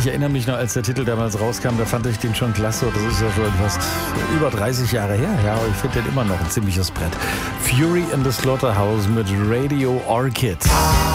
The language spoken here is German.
Ich erinnere mich noch, als der Titel damals rauskam, da fand ich den schon klasse. Das ist ja schon fast über 30 Jahre her. Ja, aber ich finde den immer noch ein ziemliches Brett. Fury in the Slaughterhouse mit Radio Orchid.